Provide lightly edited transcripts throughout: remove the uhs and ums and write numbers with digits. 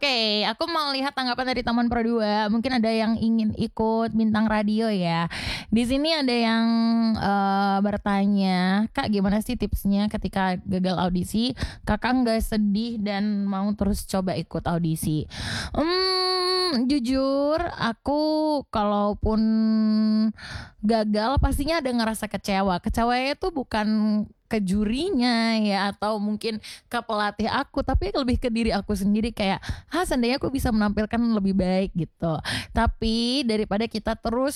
Oke, aku mau lihat tanggapan dari teman Pro 2. Mungkin ada yang ingin ikut bintang radio ya. Di sini ada yang bertanya, Kak gimana sih tipsnya ketika gagal audisi? Kakak nggak sedih dan mau terus coba ikut audisi. Jujur aku kalaupun gagal pastinya ada ngerasa kecewa. Kecewanya itu bukan ke jurinya ya atau mungkin ke pelatih aku, tapi lebih ke diri aku sendiri kayak seandainya aku bisa menampilkan lebih baik gitu. Tapi daripada kita terus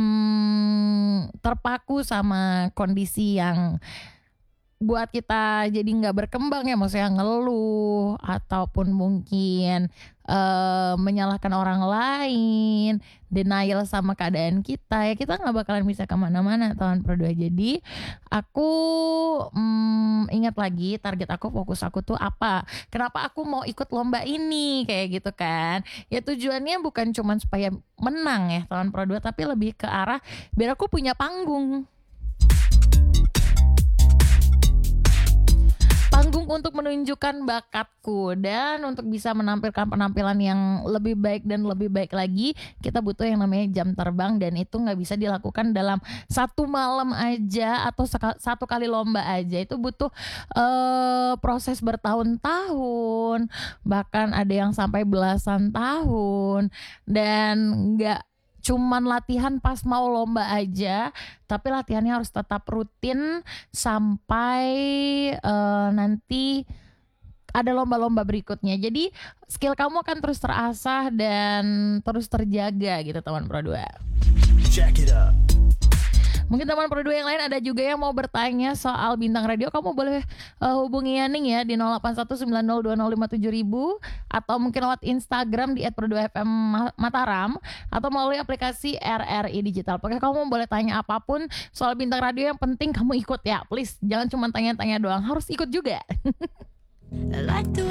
terpaku sama kondisi yang buat kita jadi nggak berkembang ya, maksudnya ngeluh ataupun mungkin menyalahkan orang lain, denial sama keadaan kita, ya kita nggak bakalan bisa kemana-mana tahun Pro 2. Jadi aku ingat lagi target aku, fokus aku tuh apa, kenapa aku mau ikut lomba ini kayak gitu kan. Ya tujuannya bukan cuma supaya menang ya tahun Pro 2, tapi lebih ke arah biar aku punya panggung untuk menunjukkan bakatku dan untuk bisa menampilkan penampilan yang lebih baik dan lebih baik lagi. Kita butuh yang namanya jam terbang, dan itu nggak bisa dilakukan dalam satu malam aja atau satu kali lomba aja. Itu butuh proses bertahun-tahun, bahkan ada yang sampai belasan tahun, dan nggak cuman latihan pas mau lomba aja, tapi latihannya harus tetap rutin sampai nanti ada lomba-lomba berikutnya. Jadi skill kamu akan terus terasah dan terus terjaga gitu teman Pro 2. Check it out. Mungkin teman Pro 2 yang lain ada juga yang mau bertanya soal bintang radio. Kamu boleh hubungi Yaning ya di 081902057000 atau mungkin lewat Instagram di @pro2fm Mataram atau melalui aplikasi RRI Digital. Pokoknya kamu boleh tanya apapun soal bintang radio, yang penting kamu ikut ya. Please jangan cuma tanya-tanya doang, harus ikut juga.